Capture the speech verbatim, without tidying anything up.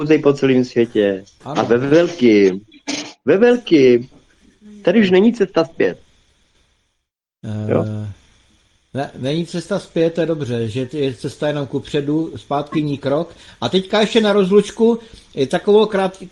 po celém světě. Ano. A ve velkým, ve velkým, tady už není cesta zpět. Jo. Uh, ne, není cesta zpět, to je dobře, že je cesta jenom kupředu, zpátky ní krok. A teďka ještě na rozlučku je takovou krát,